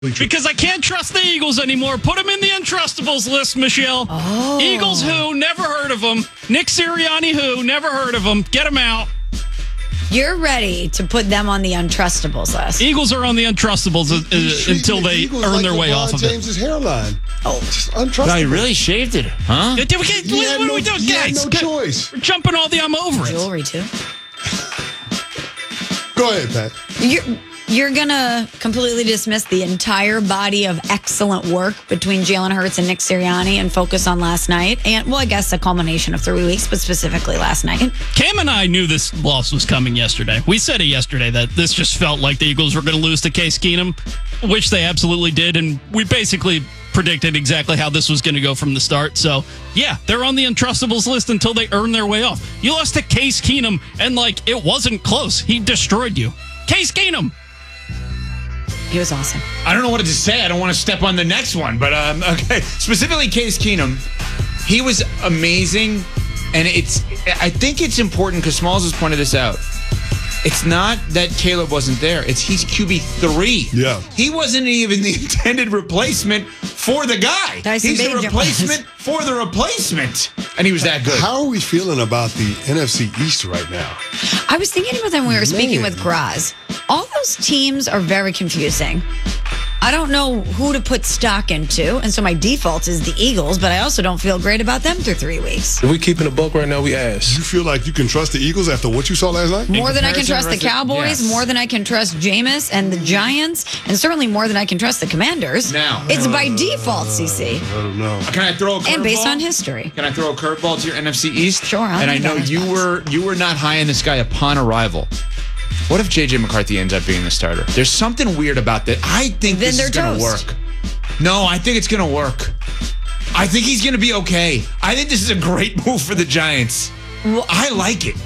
Because I can't trust the Eagles anymore. Put them in the Untrustables list, Michelle. Oh. Eagles who? Never heard of them. Nick Sirianni who? Never heard of them. Get them out. You're ready to put them on the Untrustables list. Eagles are on the Untrustables until they earn their way off of it. James's hairline. Oh, just untrustable. No, he really shaved it, huh? What are we doing, He guys? had no choice. We're jumping all the I'm over it. Jewelry, too. Go ahead, Pat. You're going to completely dismiss the entire body of excellent work between Jalen Hurts and Nick Sirianni and focus on last night. And, well, I guess a culmination of 3 weeks, but specifically last night. Cam and I knew this loss was coming yesterday. We said it yesterday that this just felt like the Eagles were going to lose to Case Keenum, which they absolutely did. And we basically predicted exactly how this was going to go from the start. So, yeah, they're on the Untrustables list until they earn their way off. You lost to Case Keenum, and, it wasn't close. He destroyed you. Case Keenum. He was awesome. I don't know what to say. I don't want to step on the next one, but okay. Specifically, Case Keenum, he was amazing, and I think it's important because Smalls has pointed this out. It's not that Caleb wasn't there. It's he's QB3. Yeah. He wasn't even the intended replacement for the guy. Dyson He's the Bagent replacement for the replacement, and he was that good. How are we feeling about the NFC East right now? I was thinking about that when we were speaking with Graz. All those teams are very confusing. I don't know who to put stock into, and so my default is the Eagles, but I also don't feel great about them through 3 weeks. If we keeping a buck right now, we ass. You feel like you can trust the Eagles after what you saw last night? More than I can trust the Yes. Cowboys, more than I can trust Jameis and the Giants, and certainly more than I can trust the Commanders. Now. It's by default, CC, I don't know. Can I throw a curveball? and based on history. Can I throw a curveball to your NFC East? Sure, I'll And I do know that. you were not high in this guy upon arrival. What if J.J. McCarthy ends up being the starter? There's something weird about that. I think Then this is they're going to toast. work. No, I think it's going to work. I think he's going to be okay. I think this is a great move for the Giants. I like it.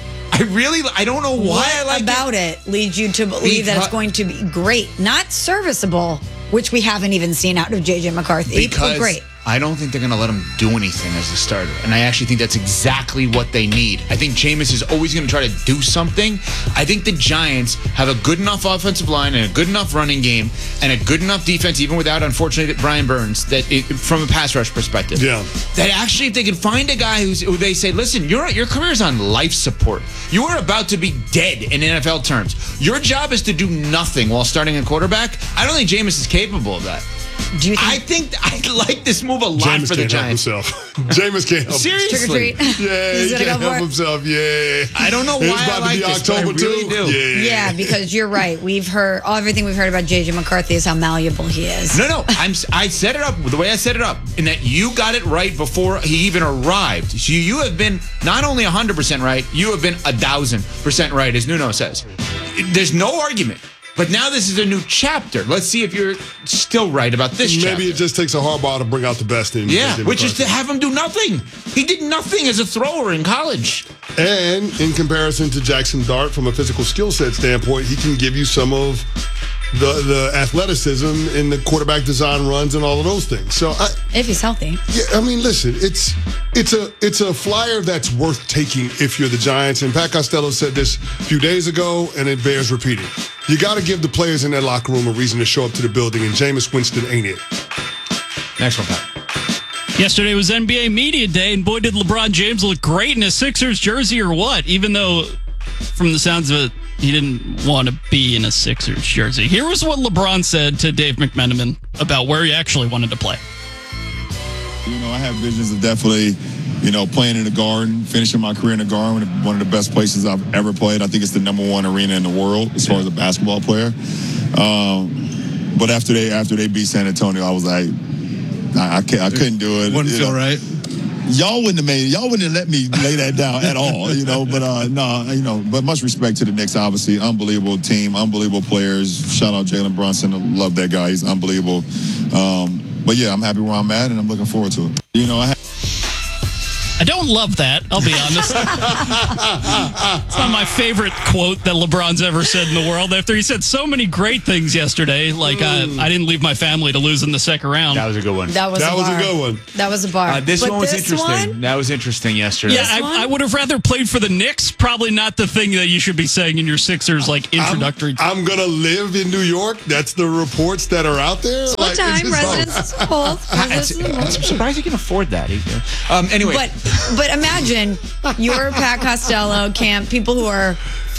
I don't know why I like about it leads you to believe that it's going to be great, not serviceable, which we haven't even seen out of J.J. McCarthy, but Because great. I don't think they're going to let him do anything as the starter. And I actually think that's exactly what they need. I think Jameis is always going to try to do something. I think the Giants have a good enough offensive line and a good enough running game and a good enough defense, even without, unfortunately, Brian Burns, from a pass rush perspective. Yeah. That actually, if they can find a guy who they say, listen, your career is on life support. You are about to be dead in NFL terms. Your job is to do nothing while starting a quarterback. I don't think Jameis is capable of that. Do you I think think I like this move a lot Jameis for the can't help Giants. himself. Jameis can't help trick or Seriously. treat? Yeah, He's he gonna can't go for help it. himself. Yeah. I don't know It's why I about like to be this, but I October really too. do. Yeah, because you're right. We've heard everything we've heard about J.J. McCarthy is how malleable he is. No. I set it up the way I set it up, in that you got it right before he even arrived. So you have been not only 100% right, you have been 1,000% right, as Nuno says. There's no argument. But now this is a new chapter. Let's see if you're still right about this chapter. Maybe it just takes a Harbaugh to bring out the best in Yeah, J.J. which is to McCarthy. have him do nothing. He did nothing as a thrower in college. And in comparison to Jackson Dart, from a physical skill set standpoint, he can give you some of the athleticism in the quarterback design runs and all of those things. So, If he's healthy. I mean, listen, it's a flyer that's worth taking if you're the Giants. And Pat Costello said this a few days ago, and it bears repeating. You got to give the players in that locker room a reason to show up to the building, and Jameis Winston ain't it. Next one, Pat. Yesterday was NBA Media Day, and boy, did LeBron James look great in a Sixers jersey or what, even though, from the sounds of it, he didn't want to be in a Sixers jersey. Here was what LeBron said to Dave McMenamin about where he actually wanted to play. I have visions of definitely, playing in the Garden, finishing my career in the Garden, one of the bbest places I've ever played. I think it's the #1 arena in the world as far as a basketball player. But after they beat San Antonio, I was like, I couldn't do it. Wouldn't feel right. Y'all wouldn't have let me lay that down at all, but much respect to the Knicks, obviously. Unbelievable team, unbelievable players. Shout out Jalen Brunson. I love that guy. He's unbelievable. But yeah, I'm happy where I'm at, and I'm looking forward to it. I don't don't love that, I'll be honest. It's not my favorite quote that LeBron's ever said in the world. After he said so many great things yesterday, like I didn't leave my family to lose in the second round. That was a good one. That was a good one. That was a bar. This But one was this interesting. one- That was interesting yesterday. Yeah, I would have rather played for the Knicks. Probably not the thing that you should be saying in your Sixers introductory. I'm going to live in New York. That's the reports that are out there. Full time residence of both. I'm surprised he can afford that. Anyway. But imagine you're Pat Costello, Camp, people who are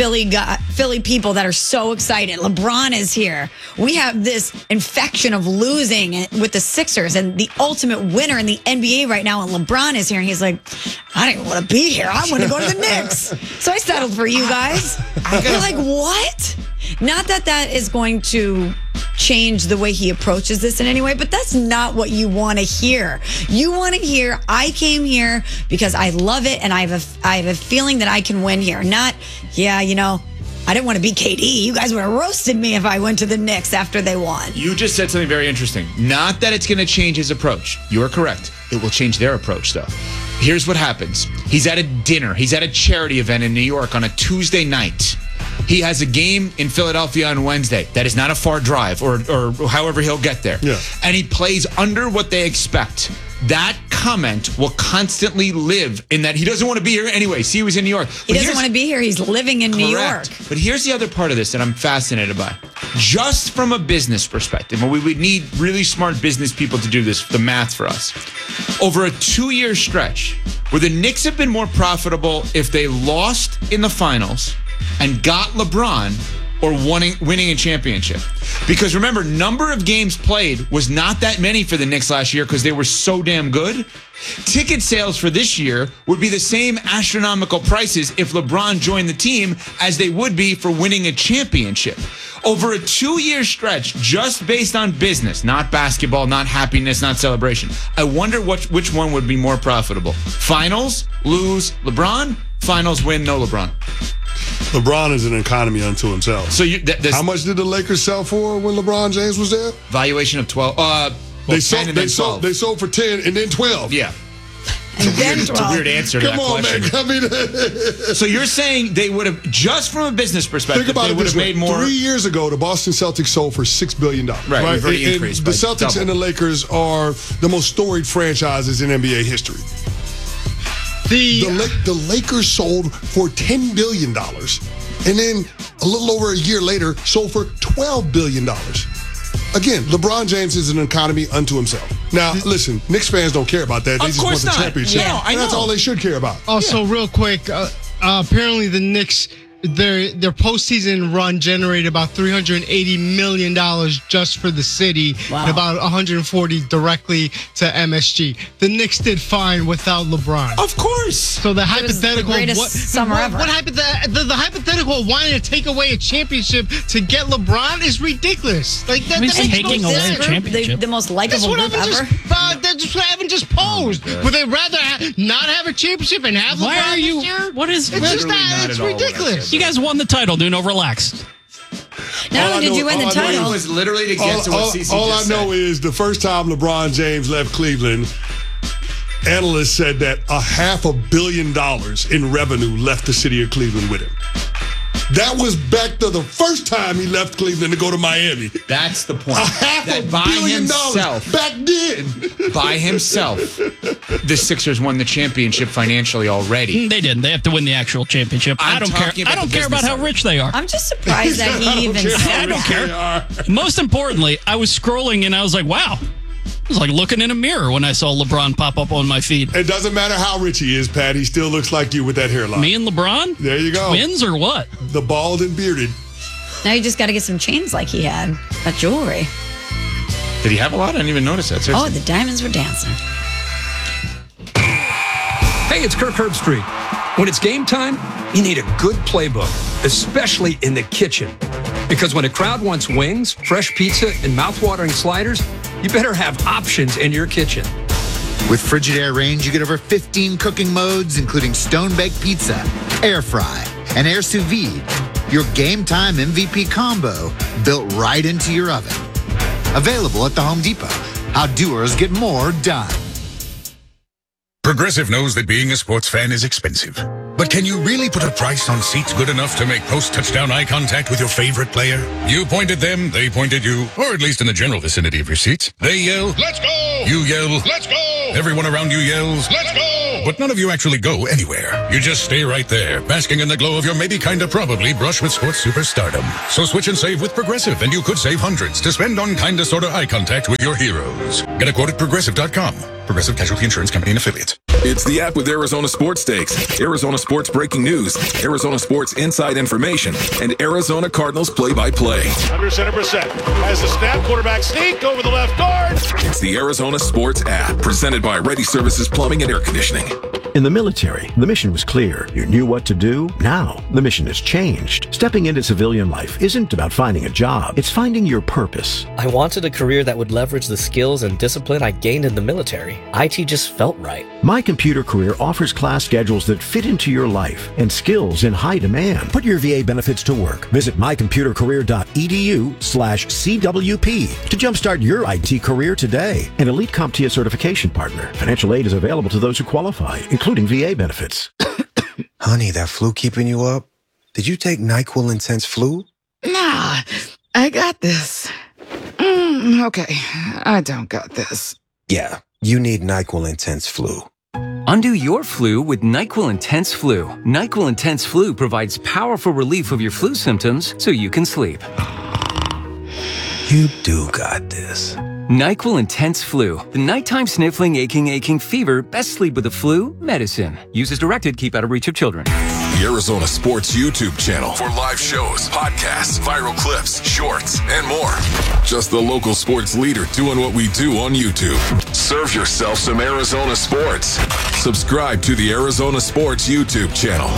Philly people that are so excited. LeBron is here. We have this infection of losing with the Sixers and the ultimate winner in the NBA right now. And LeBron is here. And he's like, I didn't want to be here. I want to go to the Knicks. So I settled for you guys. You're like, what? Not that is going to change the way he approaches this in any way, but that's not what you want to hear. You want to hear, I came here because I love it and I have a feeling that I can win here. Not, I didn't want to be KD. You guys would have roasted me if I went to the Knicks after they won. You just said something very interesting. Not that it's going to change his approach. You are correct. It will change their approach, though. Here's what happens. He's at a dinner. He's at a charity event in New York on a Tuesday night. He has a game in Philadelphia on Wednesday. That is not a far drive or however he'll get there. Yeah. And he plays under what they expect. That comment will constantly live in that he doesn't want to be here anyway. See, he was in New York. He doesn't want to be here. He's living in New York. But here's the other part of this that I'm fascinated by. Just from a business perspective, and we would need really smart business people to do this, the math for us. Over a 2-year stretch, where the Knicks have been more profitable if they lost in the finals and got LeBron or winning a championship. Because remember, number of games played was not that many for the Knicks last year because they were so damn good. Ticket sales for this year would be the same astronomical prices if LeBron joined the team as they would be for winning a championship. Over a 2-year stretch, just based on business, not basketball, not happiness, not celebration, I wonder which one would be more profitable. Finals, lose LeBron. Finals, win, no LeBron. LeBron is an economy unto himself. So how much did the Lakers sell for when LeBron James was there? Valuation of 12. They sold for 10 and then 12. Yeah. It's a weird answer to that question. Come on, man. So you're saying they would have, just from a business perspective, Think about they would have made more. 3 years ago, the Boston Celtics sold for $6 billion. Right? We've already increased. The Celtics and the Lakers are the most storied franchises in NBA history. The Lakers sold for $10 billion. And then a little over a year later, sold for $12 billion. Again, LeBron James is an economy unto himself. Now, listen, Knicks fans don't care about that. They just want the championship. Yeah, I know. That's all they should care about. Also, real quick, apparently the Knicks, their postseason run generated about $380 million just for the city, and about $140 directly to MSG. The Knicks did fine without LeBron. Of course. So the hypothetical, the greatest summer ever. The hypothetical of wanting to take away a championship to get LeBron is ridiculous. Like that, He's makes taking no away a sense. championship. The most likable group ever. That's what Evan just posed. Would they rather not have a championship and have Why LeBron are you? this year? What is? It's just Literally not it's at all what I ridiculous. You guys won the title, dude. No, relax. Not only did you win the It title, was literally to get to what CeCe All I just know said. is the first time LeBron James left Cleveland, analysts said that $500 million in revenue left the city of Cleveland with him. That was back to the first time he left Cleveland to go to Miami. That's the point. $500 million back then. By himself, the Sixers won the championship financially already. They didn't. They have to win the actual championship. I don't care. I don't care about how rich they are. I'm just surprised that he even said I don't that. care. Most importantly, I was scrolling and I was like, wow. It was like looking in a mirror when I saw LeBron pop up on my feed. It doesn't matter how rich he is, Pat. He still looks like you with that hairline. Me and LeBron? There you go. Twins or what? The bald and bearded. Now you just got to get some chains like he had. That jewelry. Did he have a lot? I didn't even notice that. Oh, Seriously. the diamonds were dancing. Hey, it's Kirk Herbstreit. When it's game time, you need a good playbook, especially in the kitchen. Because when a crowd wants wings, fresh pizza, and mouth-watering sliders, you better have options in your kitchen. With Frigidaire Range, you get over 15 cooking modes, including stone-baked pizza, air fry, and air sous vide. Your game time MVP combo built right into your oven. Available at the Home Depot. How doers get more done. Progressive knows that being a sports fan is expensive. But can you really put a price on seats good enough to make post-touchdown eye contact with your favorite player? You point at them, they point at you, or at least in the general vicinity of your seats. They yell, "Let's go!" You yell, "Let's go!" Everyone around you yells, "Let's go!" But none of you actually go anywhere. You just stay right there, basking in the glow of your maybe kinda probably brush with sports superstardom. So switch and save with Progressive, and you could save hundreds to spend on kinda sorta eye contact with your heroes. Get a quote at Progressive.com. Progressive Casualty Insurance Company and Affiliates. It's the app with Arizona Sports Stakes, Arizona Sports breaking news, Arizona Sports inside information, and Arizona Cardinals play-by-play. Under center Brissett has the snap, quarterback sneak over the left guard. It's the Arizona Sports app, presented by Ready Services Plumbing and Air Conditioning. In the military, the mission was clear. You knew what to do. Now, the mission has changed. Stepping into civilian life isn't about finding a job. It's finding your purpose. I wanted a career that would leverage the skills and discipline I gained in the military. IT just felt right. My Computer Career offers class schedules that fit into your life and skills in high demand. Put your VA benefits to work. Visit mycomputercareer.edu/CWP to jumpstart your IT career today. An elite CompTIA certification partner. Financial aid is available to those who qualify, including VA benefits. Honey, that flu keeping you up? Did you take NyQuil Intense Flu? Nah, I got this. Okay, I don't got this. Yeah, you need NyQuil Intense Flu. Undo your flu with NyQuil Intense Flu. NyQuil Intense Flu provides powerful relief of your flu symptoms so you can sleep. You do got this. NyQuil Intense Flu. The nighttime sniffling, aching fever. Best sleep with the flu medicine. Use as directed. Keep out of reach of children. The Arizona Sports YouTube channel for live shows, podcasts, viral clips, shorts, and more. Just the local sports leader doing what we do on YouTube. Serve yourself some Arizona sports. Subscribe to the Arizona Sports YouTube channel.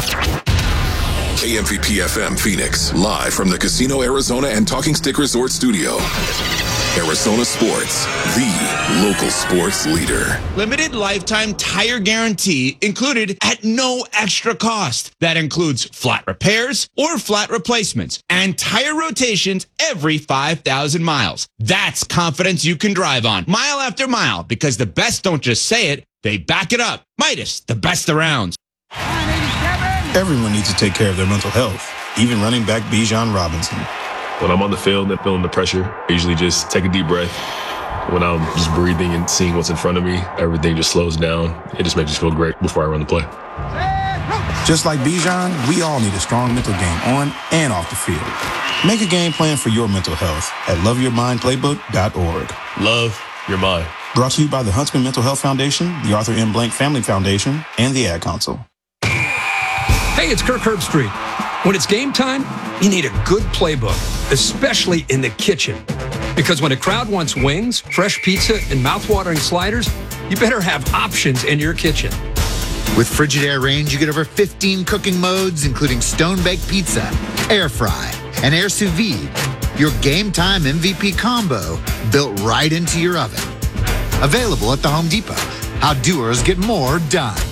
KMVP FM Phoenix, live from the Casino Arizona and Talking Stick Resort Studio. Arizona Sports, the local sports leader. Limited lifetime tire guarantee included at no extra cost. That includes flat repairs or flat replacements and tire rotations every 5,000 miles. That's confidence you can drive on mile after mile, because the best don't just say it, they back it up. Midas, the best around. Everyone needs to take care of their mental health, even running back Bijan Robinson. When I'm on the field and feeling the pressure, I usually just take a deep breath. When I'm just breathing and seeing what's in front of me, everything just slows down. It just makes me feel great before I run the play. Just like Bijan, we all need a strong mental game on and off the field. Make a game plan for your mental health at loveyourmindplaybook.org. Love your mind. Brought to you by the Huntsman Mental Health Foundation, the Arthur M. Blank Family Foundation, and the Ad Council. Hey, it's Kirk Herbstreit. When it's game time, you need a good playbook, especially in the kitchen. Because when a crowd wants wings, fresh pizza, and mouthwatering sliders, you better have options in your kitchen. With Frigidaire Range, you get over 15 cooking modes, including stone-baked pizza, air fry, and air sous vide. Your game time MVP combo built right into your oven. Available at the Home Depot. How doers get more done.